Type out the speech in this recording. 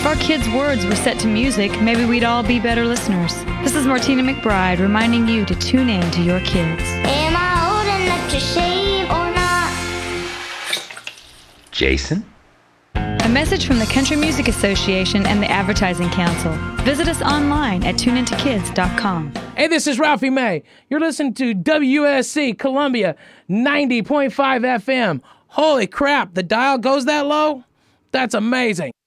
If our kids' words were set to music, maybe we'd all be better listeners. This is Martina McBride reminding you to tune in to your kids. Am I old enough to shave or not? Jason? A message from the Country Music Association and the Advertising Council. Visit us online at tuneintokids.com. Hey, this is Ralphie May. You're listening to WSC Columbia 90.5 FM. Holy crap, the dial goes that low? That's amazing.